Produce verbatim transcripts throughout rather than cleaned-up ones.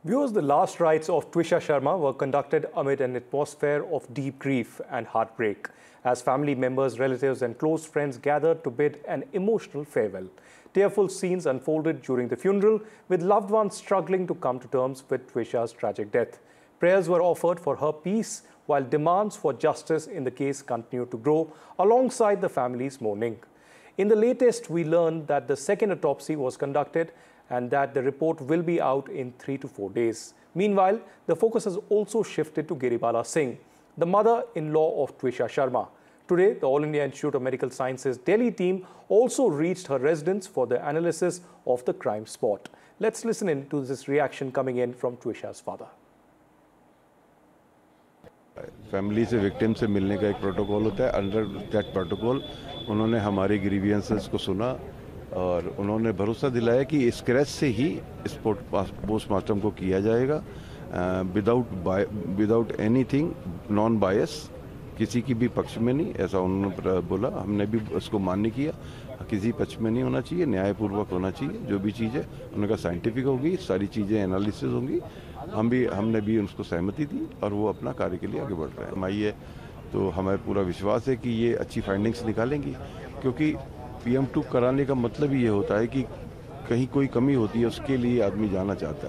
Viewers, the last rites of Twisha Sharma were conducted amid an atmosphere of deep grief and heartbreak, as family members, relatives and close friends gathered to bid an emotional farewell. Tearful scenes unfolded during the funeral, with loved ones struggling to come to terms with Twisha's tragic death. Prayers were offered for her peace, while demands for justice in the case continued to grow alongside the family's mourning. In the latest, we learned that the second autopsy was conducted and that the report will be out in three to four days. Meanwhile, the focus has also shifted to Giribala Singh, the mother-in-law of Twisha Sharma. Today, the All India Institute of Medical Sciences Delhi team also reached her residence for the analysis of the crime spot. Let's listen in to this reaction coming in from Twisha's father. Family से victim से मिलने का एक protocol होता है. Under that protocol उन्होंने हमारे grievances को सुना और उन्होंने भरोसा दिलाया कि इस क्रैश से ही पोस्टमार्टम को किया जाएगा विदाउट विदाउट एनीथिंग, नॉन बायस, किसी की भी पक्ष में नहीं, ऐसा उन्होंने बोला. हमने भी उसको मान्य किया, किसी पक्ष में नहीं होना चाहिए, न्यायपूर्वक होना चाहिए. जो भी चीज़ें उन्होंने कहा साइंटिफिक होगी, सारी चीज़ें एनालिसिस होंगी. हम भी हमने भी उनको सहमति दी और वो अपना कार्य के लिए आगे बढ़ रहे हैं. हमारी है तो हमें पूरा विश्वास है कि ये अच्छी फाइंडिंग्स निकालेंगी, क्योंकि पी एम टू कराने का मतलब ही ये होता है कि कहीं कोई कमी होती है, उसके लिए आदमी जाना चाहता है.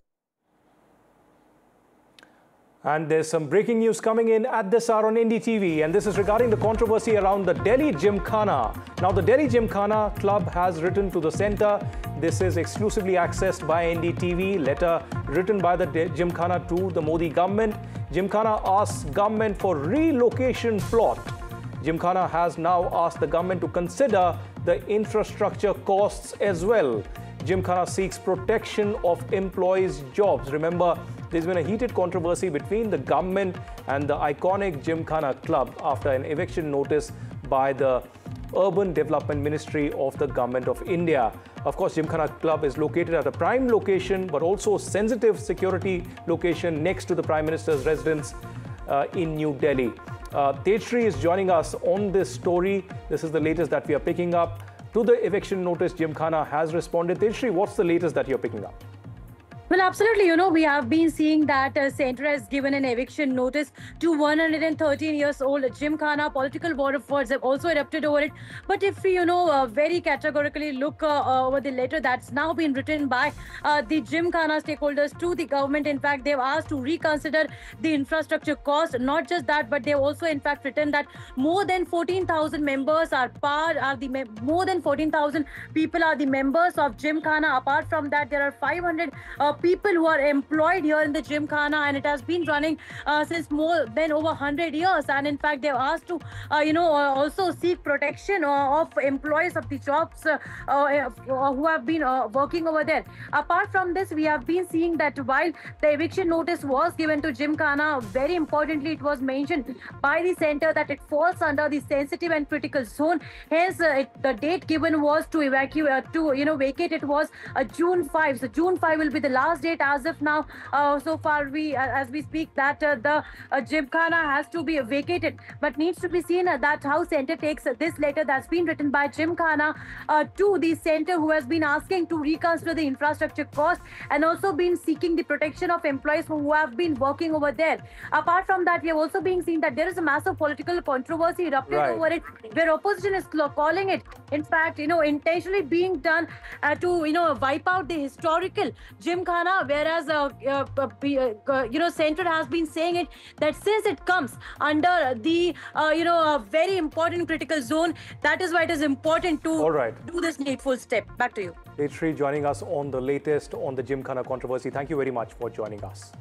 And there's some breaking news coming in at this hour on N D T V, and this is regarding the controversy around the Delhi Gymkhana. Now, the Delhi Gymkhana Club has written to the centre. This is exclusively accessed by N D T V. Letter written by the Gymkhana to the Modi government. Gymkhana asks government for relocation plot. Gymkhana has now asked the government to consider the infrastructure costs as well. Gymkhana seeks protection of employees' jobs. Remember, there's been a heated controversy between the government and the iconic Gymkhana Club after an eviction notice by the Urban Development Ministry of the Government of India. Of course, Gymkhana Club is located at a prime location, but also sensitive security location next to the Prime Minister's residence uh, in New Delhi. Uh, Tejshri is joining us on this story. This is the latest that we are picking up. To the eviction notice, Gymkhana has responded. Tejshri, what's the latest that you're picking up? Well, absolutely. You know, we have been seeing that uh, Centre has given an eviction notice to one hundred thirteen years old Gymkhana. Political war of words have also erupted over it. But if we, you know, uh, very categorically look uh, uh, over the letter that's now been written by uh, the Gymkhana stakeholders to the government, in fact, they've asked to reconsider the infrastructure cost. Not just that, but they've also, in fact, written that more than fourteen thousand members are part, are the more than fourteen thousand people are the members of Gymkhana. Apart from that, there are five hundred uh, people who are employed here in the Gymkhana, and it has been running uh, since more than over one hundred years. And in fact, they've asked to, uh, you know, uh, also seek protection uh, of employees of the shops uh, uh, who have been uh, working over there. Apart from this, we have been seeing that while the eviction notice was given to Gymkhana, very importantly, it was mentioned by the centre that it falls under the sensitive and critical zone. Hence, uh, it, the date given was to evacuate, uh, to, you know, vacate it was uh, June fifth. So June fifth will be the last date as of now. Uh, so far, we uh, as we speak, that uh, the uh, Gymkhana has to be vacated, but needs to be seen uh, that how centre takes uh, this letter that's been written by Gymkhana uh, to the centre, who has been asking to reconsider the infrastructure cost and also been seeking the protection of employees who have been working over there. Apart from that, we have also been seeing that there is a massive political controversy erupted right. over it, where opposition is calling it, in fact, you know, intentionally being done uh, to, you know, wipe out the historical Gymkhana. Whereas, uh, uh, uh, you know, Centre has been saying it that since it comes under the, uh, you know, a very important critical zone, that is why it is important to All right. do this needful step. Back to you. Tejshri joining us on the latest on the Gymkhana controversy. Thank you very much for joining us.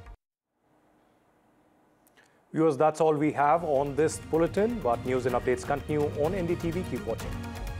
Viewers, that's all we have on this bulletin, but news and updates continue on N D T V. Keep watching.